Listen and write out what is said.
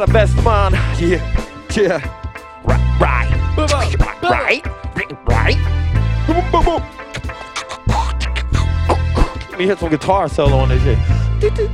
the best man. Yeah. Right. Boom, boom, boom. Let me hit some guitar solo on this shit.